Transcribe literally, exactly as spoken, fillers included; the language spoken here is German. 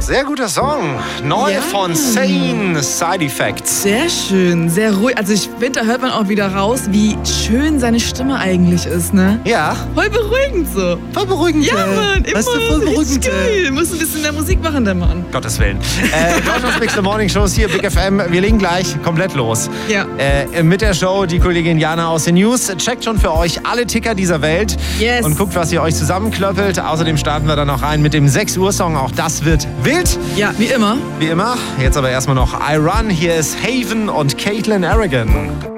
Sehr guter Song. Neu Ja. von Sane, Side Effects. Sehr schön, sehr ruhig. Also ich finde, da hört man auch wieder raus, wie schön seine Stimme eigentlich ist, ne? Ja. Voll beruhigend so. Voll beruhigend. Ja, Mann, immer. Weißt du, voll beruhigend. Richtig geil. Muss ein bisschen mehr Musik machen, der Mann. Gottes Willen. Äh, Deutschlands Mix Morning Shows hier, Big F M. Wir legen gleich komplett los. Ja. Äh, mit der Show, die Kollegin Jana aus den News checkt schon für euch alle Ticker dieser Welt. Yes. Und guckt, was ihr euch zusammenklöppelt. Außerdem starten wir dann noch rein mit dem sechs Uhr Song. Auch das wird wild. Ja, wie immer. Wie immer. Jetzt aber erstmal noch I Run. Hier ist Haven und Caitlin Aragon.